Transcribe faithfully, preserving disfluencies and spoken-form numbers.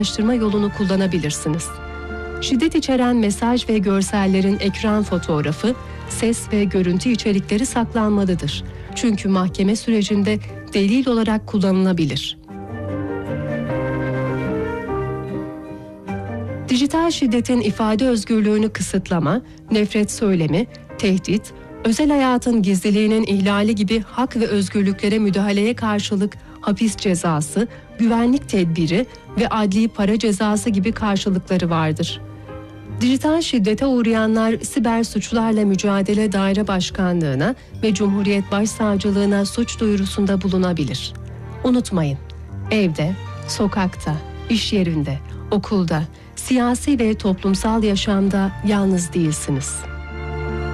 araştırma yolunu kullanabilirsiniz. Şiddet içeren mesaj ve görsellerin ekran fotoğrafı, ses ve görüntü içerikleri saklanmalıdır. Çünkü mahkeme sürecinde delil olarak kullanılabilir. Dijital şiddetin ifade özgürlüğünü kısıtlama, nefret söylemi, tehdit, özel hayatın gizliliğinin ihlali gibi hak ve özgürlüklere müdahaleye karşılık hapis cezası, güvenlik tedbiri ve adli para cezası gibi karşılıkları vardır. Dijital şiddete uğrayanlar Siber Suçlarla Mücadele Daire Başkanlığı'na ve Cumhuriyet Başsavcılığına suç duyurusunda bulunabilir. Unutmayın, evde, sokakta, iş yerinde, okulda, siyasi ve toplumsal yaşamda yalnız değilsiniz.